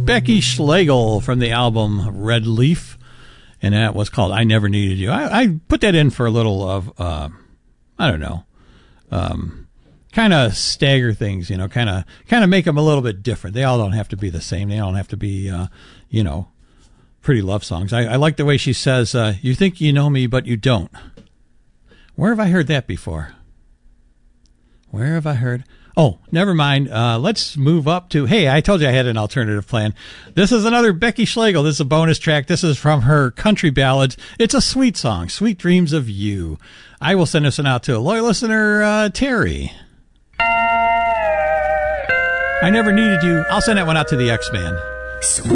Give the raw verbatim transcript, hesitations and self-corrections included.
Becky Schlegel from the album Red Leaf, and that was called I Never Needed You. I, I put that in for a little of, uh, I don't know, um, kind of stagger things, you know, kind of kind of make them a little bit different. They all don't have to be the same. They don't have to be, uh, you know, pretty love songs. I, I like the way she says, uh, you think you know me, but you don't. Where have I heard that before? Where have I heard? Oh, never mind. Uh, let's move up to, hey, I told you I had an alternative plan. This is another Becky Schlegel. This is a bonus track. This is from her country ballads. It's a sweet song, Sweet Dreams of You. I will send this one out to a loyal listener, uh, Terry. I Never Needed You. I'll send that one out to the X-Man. Sweet